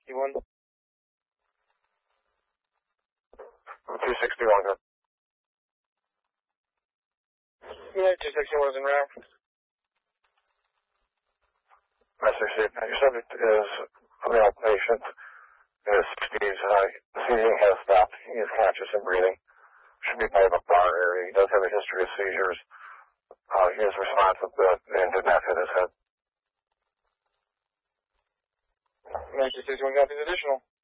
261. 261, good. Yeah, 261 is en route. Master Steve, your subject is a male patient. His 60s, seizing has stopped. He is conscious and breathing. Should be by the bar area. He does have a history of seizures. He is responsive and did not hit his head. Master 61 copies additional.